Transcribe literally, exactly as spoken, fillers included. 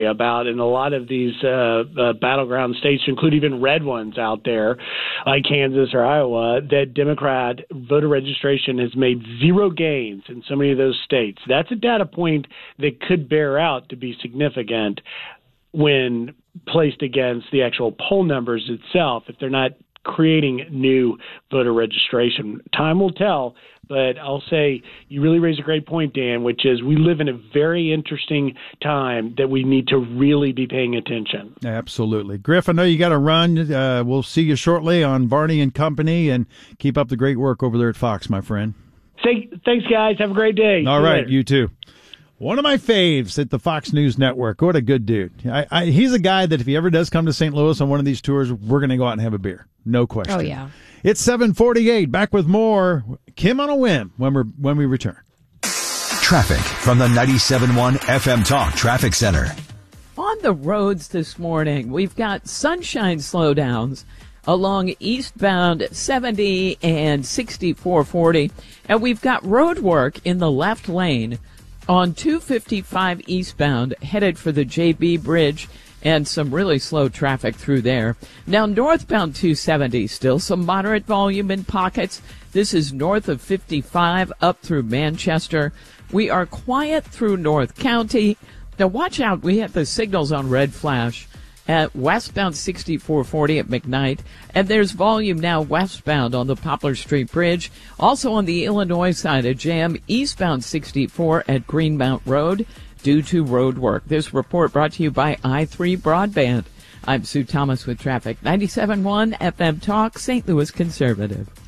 about in a lot of these uh, uh, battleground states, include even red ones out there, like Kansas or Iowa, that Democrat voter registration has made zero gains in so many of those states. That's a data point that could bear out to be significant when placed against the actual poll numbers itself, if they're not creating new voter registration. Time will tell, but I'll say you really raise a great point, Dan, which is we live in a very interesting time that we need to really be paying attention. Absolutely. Griff, I know you got to run. Uh, we'll see you shortly on Barney and Company, and keep up the great work over there at Fox, my friend. Thank, thanks, guys. Have a great day. All See right, you, later. you too. One of my faves at the Fox News Network. What a good dude. I, I, he's a guy that if he ever does come to Saint Louis on one of these tours, we're going to go out and have a beer. No question. Oh, yeah. It's seven forty-eight. Back with more Kim on a Whim when, we're, when we return. Traffic from the ninety-seven point one F M Talk Traffic Center. On the roads this morning, we've got sunshine slowdowns along eastbound seventy and sixty-four forty, and we've got road work in the left lane on two fifty-five eastbound, headed for the J B Bridge, and some really slow traffic through there. Now, northbound two seventy, still some moderate volume in pockets. This is north of fifty-five up through Manchester. We are quiet through North County. Now, watch out. We have the signals on red flash at westbound sixty-four forty at McKnight, and there's volume now westbound on the Poplar Street Bridge. Also on the Illinois side, a jam eastbound sixty-four at Greenmount Road due to road work. This report brought to you by I three Broadband. I'm Sue Thomas with traffic. ninety-seven point one F M Talk, Saint Louis Conservative.